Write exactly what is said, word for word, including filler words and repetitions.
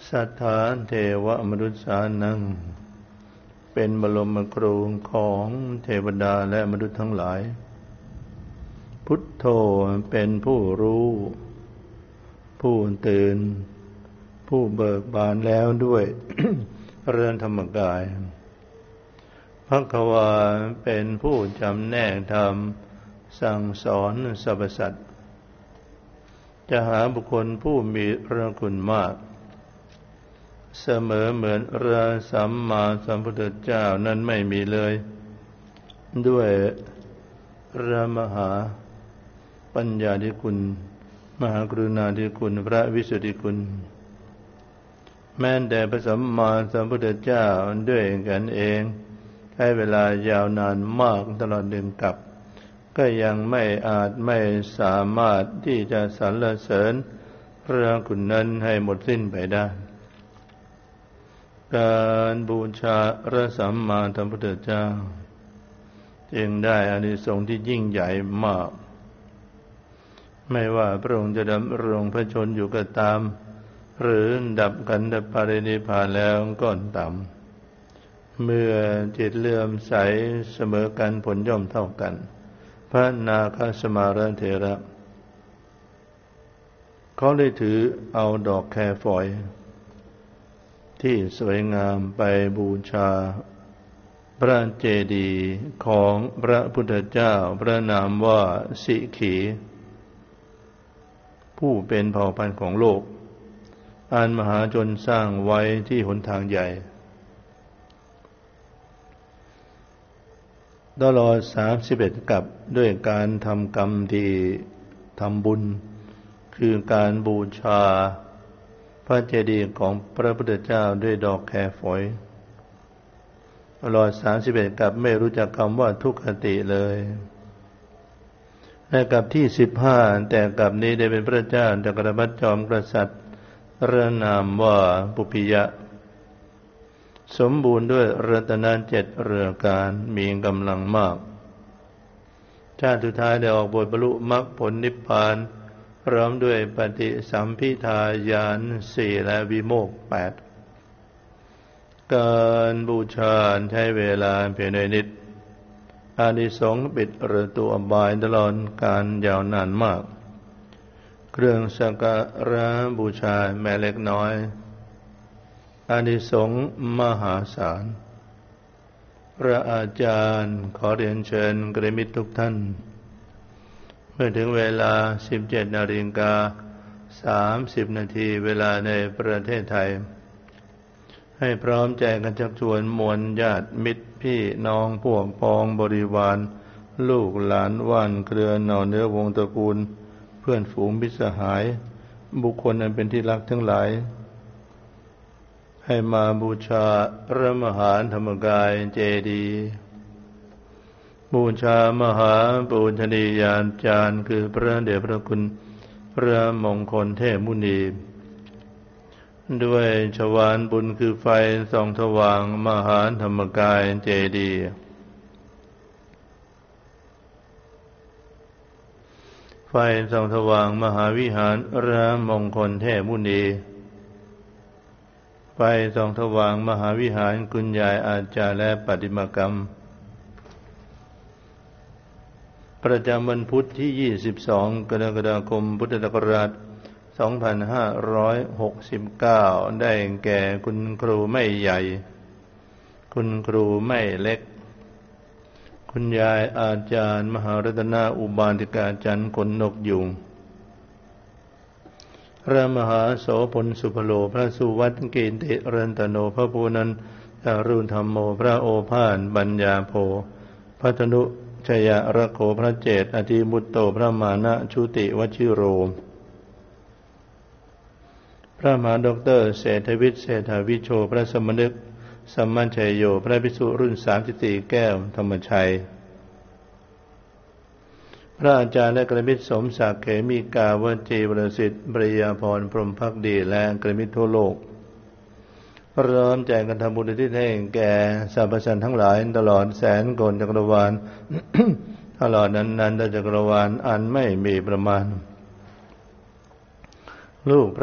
สัทธาเทวมนุษย์สานังเป็นบรมครูของเทวดาและมนุษย์ทั้งหลายพุทโธเป็นผู้รู้ผู้ตื่นผู้เบิกบานแล้วด้วย เรือนธรรมกายภควาเป็นผู้จำแนกธรรมสั่งสอนสรรพสัตว์จะหาบุคคลผู้มีพระคุณมากเสมอเหมือนพระสัมมาสัมพุทธเจ้านั้นไม่มีเลยด้วยพระมหาปัญญาธิคุณมหากรุณาธิคุณพระวิสุทธิคุณแม้แต่พระสัมมาสัมพุทธเจ้าด้วยกันเองใช้เวลายาวนานมากตลอดเดือนกับก็ยังไม่อาจไม่สามารถที่จะสรรเสริญพระคุณนั้นให้หมดสิ้นไปได้การบูชาพระสัมมาสัมพุทธเจ้าจึงได้อานิสงส์ที่ยิ่งใหญ่มากไม่ว่าพระองค์จะดำรงพระชนอยู่ก็ตามหรือดับขันธปรินิพพานแล้วก็ตามเมื่อจิตเลื่อมใสเสมอกันผลย่อมเท่ากันพระนาคสมาราเถระเขาได้ถือเอาดอกแคฝอยที่สวยงามไปบูชาพระเจดีย์ของพระพุทธเจ้าพระนามว่าสิขีผู้เป็นเผ่าพันธุ์ของโลกอันมหาชนสร้างไว้ที่หนทางใหญ่ตลอดสามสิบเอ็ดกับด้วยการทำกรรมดีทำบุญคือการบูชาพระเจดีย์ของพระพุทธเจ้าด้วยดอกแคฝอยตลอดสามสิบเอ็ดกับไม่รู้จักคำว่าทุกขติเลยในกับที่สิบห้าแต่กับนี้ได้เป็นพระเจ้าจักรพรรดิจอมกษัตริย์เรือนามว่าปุพพิยะสมบูรณ์ด้วยรัตนเจ็ดเรือการมีกำลังมากชาติสุดท้ายได้ออกบวชบรรลุมรรคผลนิพพานพร้อมด้วยปฏิสัมภิทาญาณสี่และวิโมกข์แปดการบูชาใช้เวลาเพียงนิดอานิสงส์ปิดประตูอบายตลอดการยาวนานมากเครื่องสักการะบูชาแม้เล็กน้อยอานิสงส์มหาศาลพระอาจารย์ขอเรียนเชิญกัลยาณมิตรทุกท่านเมื่อถึงเวลา สิบเจ็ดนาฬิกาสามสิบ นาทีเวลาในประเทศไทยให้พร้อมใจกันชักชวนมวลญาติมิตรพี่น้องพวกพ้องบริวารลูกหลานว่านเครือหน่อเนื้อวงตระกูลเพื่อนฝูงมิตรสหายบุคคลอันเป็นที่รักทั้งหลายให้มาบูชาพระมหาธรรมกายเจดีย์บูชามหาปูชนียาจารย์คือพระเดชพระคุณพระมงคลเทพมุนีด้วยชวาลบุญคือไฟส่องสว่างมหาธรรมกายเจดีย์ไฟส่องสว่างมหาวิหารพระมงคลเทพมุนีไฟส่องสว่างมหาวิหารคุณยายอาจารย์และปฏิมากรรมประจำวันพุธที่ยี่สิบสองกรกฎาคมพุทธศักราชสองพันห้าร้อยหกสิบเก้าได้แก่คุณครูไม่ใหญ่คุณครูไม่เล็กคุณยายอาจารย์มหารัตนาอุบาสิกาจันทร์ขนนกยุงพระมหาโสพลสุภโลพระสุวัตเกณฑิเรนตโนพระภูนันท์อรุณธรรมโมพระโอภาสปัญญาโภพระธนุชยระโขพระเจตอธิมุตโตพระมานะชุติวชิโรพระมหาดอกเตอร์เศรษฐวิทย์เศรษฐวิโชพระสมนึกสัมมัญชัยโยพระภิกษุรุ่นสามสิบสี่แก้วธรรมชัยพระอาจารย์และกัลยาณมิตรสมศักดิ์เขมิกาวจีวรสิทธิ์ปริยาพรพรหมภักดีและกัลยาณมิตรทั่วโลกพร้อมใจกันทำบุญอุทิศให้แก่สรรพสัตว์ทั้งหลายตลอดแสนโกลจักรวาล ตลอดนั้นนันทจักรวาลอันไม่มีประมาณลูก